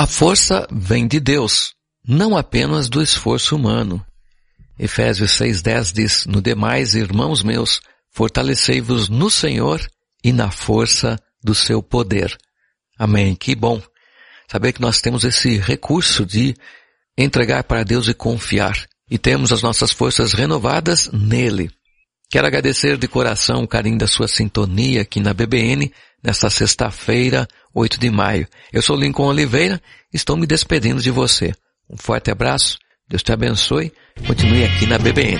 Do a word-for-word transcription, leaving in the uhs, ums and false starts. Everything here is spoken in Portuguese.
A força vem de Deus, não apenas do esforço humano. Efésios seis dez diz, no demais, irmãos meus, fortalecei-vos no Senhor e na força do seu poder. Amém. Que bom saber que nós temos esse recurso de entregar para Deus e confiar. E temos as nossas forças renovadas nele. Quero agradecer de coração o carinho da sua sintonia aqui na B B N, nesta sexta-feira, oito de maio. Eu sou Lincoln Oliveira, estou me despedindo de você. Um forte abraço, Deus te abençoe, continue aqui na B B N.